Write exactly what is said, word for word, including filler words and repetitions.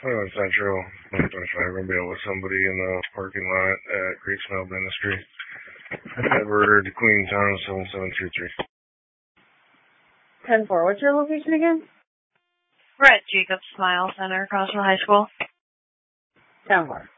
Oh, Central. I'm going to be with somebody in the parking lot at Great Smile Ministry. Edward, Queenstown, seven seven two three. ten four. What's your location again? We're at Jacobs Smile Center, Crossville High School. ten four.